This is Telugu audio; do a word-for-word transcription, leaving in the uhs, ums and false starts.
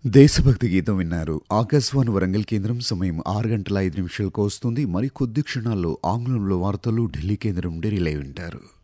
దేశభక్తి గీతం విన్నారు. ఆకాశవాణి వరంగల్ కేంద్రం సమయం ఆరు గంటల ఐదు నిమిషాలకు వస్తుంది. మరి కొద్ది క్షణాల్లో ఆంగ్లంలో వార్తలు ఢిల్లీ కేంద్రం నుండి రిలే వింటారు.